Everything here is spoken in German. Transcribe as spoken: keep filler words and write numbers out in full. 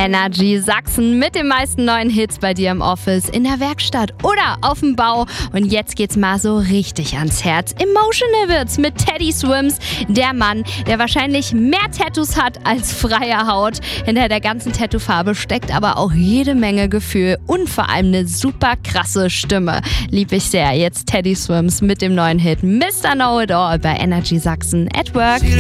Energy Sachsen mit den meisten neuen Hits bei dir im Office, in der Werkstatt oder auf dem Bau. Und jetzt geht's mal so richtig ans Herz. Emotional wird's mit Teddy Swims, der Mann, der wahrscheinlich mehr Tattoos hat als freie Haut. Hinter der ganzen Tattoofarbe steckt aber auch jede Menge Gefühl und vor allem eine super krasse Stimme. Lieb ich sehr. Jetzt Teddy Swims mit dem neuen Hit Mister Know It All bei Energy Sachsen at Work.